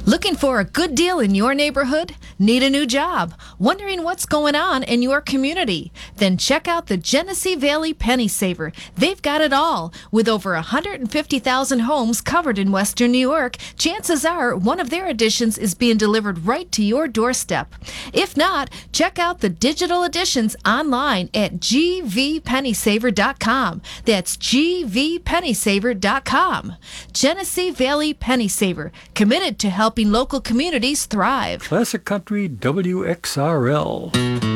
Looking for a good deal in your neighborhood? Need a new job? Wondering what's going on in your community? Then check out the Genesee Valley Penny Saver. They've got it all. With over 150,000 homes covered in Western New York, chances are one of their editions is being delivered right to your doorstep. If not, check out the digital editions online at gvpennysaver.com. That's gvpennysaver.com. Genesee Valley Penny Saver, committed to helping local communities thrive. Classic Country WXRL.